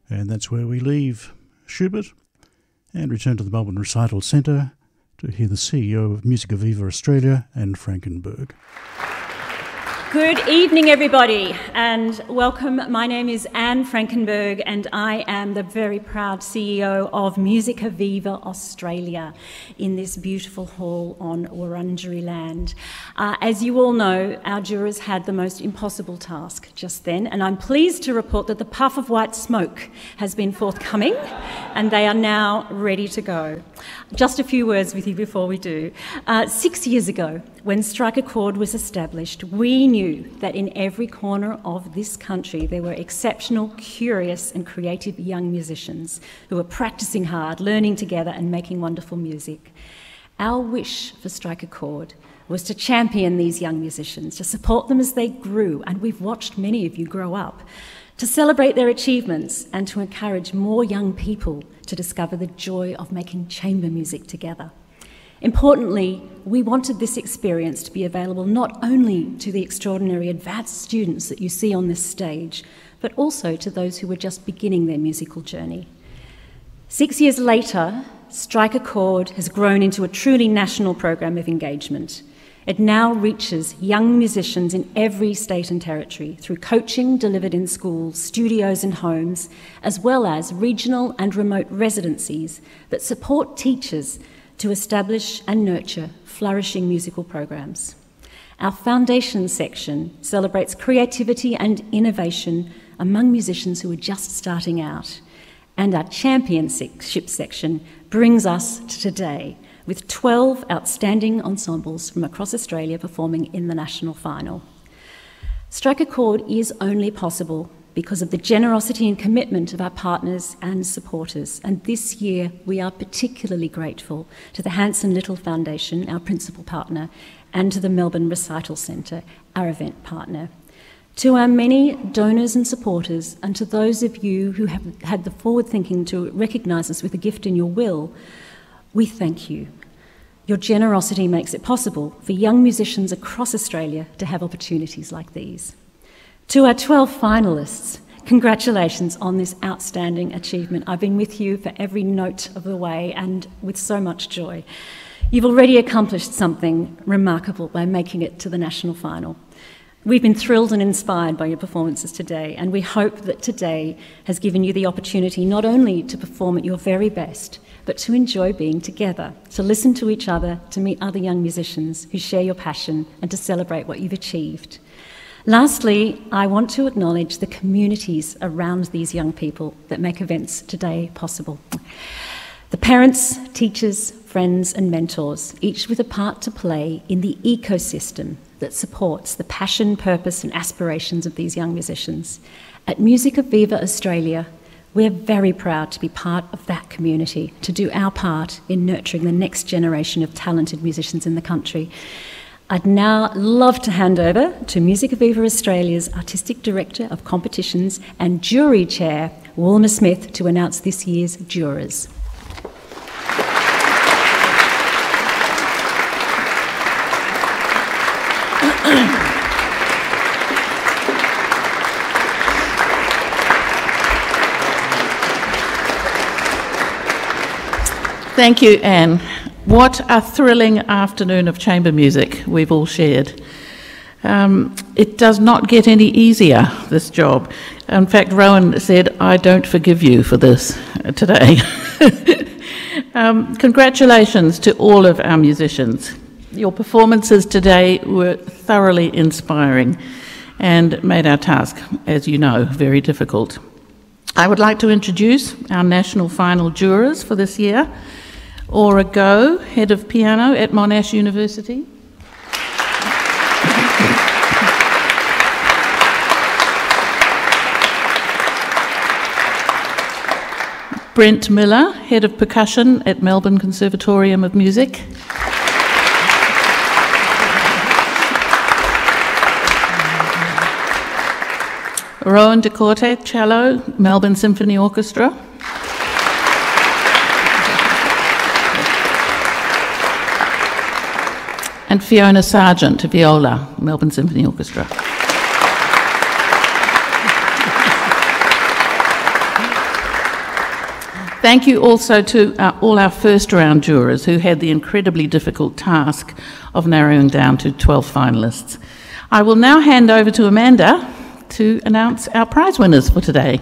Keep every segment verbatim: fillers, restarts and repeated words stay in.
And that's where we leave Schubert and return to the Melbourne Recital Centre to hear the C E O of Musica Viva Australia, Anne Frankenberg. Good evening, everybody, and welcome. My name is Anne Frankenberg, and I am the very proud C E O of Musica Viva Australia in this beautiful hall on Wurundjeri land. Uh, as you all know, our jurors had the most impossible task just then, and I'm pleased to report that the puff of white smoke has been forthcoming, and they are now ready to go. Just a few words with you before we do. Uh, six years ago, when Strike a Chord was established, we knew that in every corner of this country there were exceptional, curious and creative young musicians who were practicing hard, learning together and making wonderful music. Our wish for Strike a Chord was to champion these young musicians, to support them as they grew, and we've watched many of you grow up, to celebrate their achievements and to encourage more young people to discover the joy of making chamber music together. Importantly, we wanted this experience to be available not only to the extraordinary advanced students that you see on this stage, but also to those who were just beginning their musical journey. Six years later, Strike a Chord has grown into a truly national program of engagement. It now reaches young musicians in every state and territory through coaching delivered in schools, studios and homes, as well as regional and remote residencies that support teachers to establish and nurture flourishing musical programs. Our foundation section celebrates creativity and innovation among musicians who are just starting out. And our championship section brings us to today, with twelve outstanding ensembles from across Australia performing in the national final. Strike a Chord is only possible because of the generosity and commitment of our partners and supporters. And this year, we are particularly grateful to the Hanson Little Foundation, our principal partner, and to the Melbourne Recital Centre, our event partner. To our many donors and supporters, and to those of you who have had the forward thinking to recognise us with a gift in your will, we thank you. Your generosity makes it possible for young musicians across Australia to have opportunities like these. To our twelve finalists, congratulations on this outstanding achievement. I've been with you for every note of the way and with so much joy. You've already accomplished something remarkable by making it to the national final. We've been thrilled and inspired by your performances today, and we hope that today has given you the opportunity not only to perform at your very best, but to enjoy being together, to listen to each other, to meet other young musicians who share your passion, and to celebrate what you've achieved. Lastly, I want to acknowledge the communities around these young people that make events today possible. The parents, teachers, friends and mentors, each with a part to play in the ecosystem that supports the passion, purpose and aspirations of these young musicians. At Musica Viva Australia, we're very proud to be part of that community, to do our part in nurturing the next generation of talented musicians in the country. I'd now love to hand over to Musica Viva Australia's Artistic Director of Competitions and Jury Chair, Walmer Smith, to announce this year's jurors. Thank you, Anne. What a thrilling afternoon of chamber music we've all shared. Um, it does not get any easier, this job. In fact, Rowan said, I don't forgive you for this today. um, congratulations to all of our musicians. Your performances today were thoroughly inspiring and made our task, as you know, very difficult. I would like to introduce our national final jurors for this year. Aura Go, Head of Piano at Monash University. Brent Miller, Head of Percussion at Melbourne Conservatorium of Music. Rowan de Corte, Cello, Melbourne Symphony Orchestra. And Fiona Sargent, Viola, Melbourne Symphony Orchestra. Thank you also to uh, all our first round jurors who had the incredibly difficult task of narrowing down to twelve finalists. I will now hand over to Amanda to announce our prize winners for today.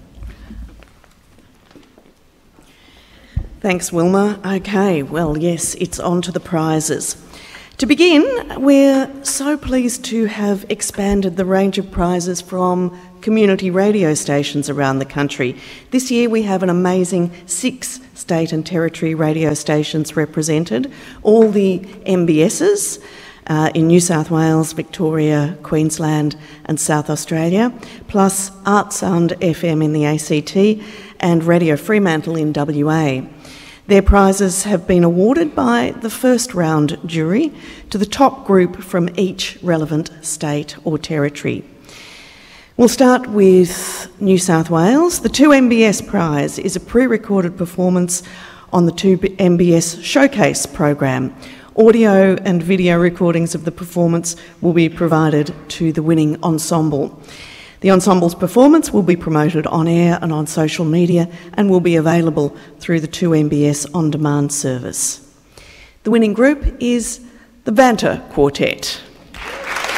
Thanks, Wilma. Okay, well, yes, it's on to the prizes. To begin, we're so pleased to have expanded the range of prizes from community radio stations around the country. This year we have an amazing six state and territory radio stations represented, all the M B Ss uh, in New South Wales, Victoria, Queensland and South Australia, plus Artsound F M in the A C T and Radio Fremantle in W A. Their prizes have been awarded by the first round jury to the top group from each relevant state or territory. We'll start with New South Wales. The two M B S prize is a pre-recorded performance on the two M B S Showcase program. Audio and video recordings of the performance will be provided to the winning ensemble. The ensemble's performance will be promoted on air and on social media and will be available through the two M B S On Demand service. The winning group is the Banter Quartet.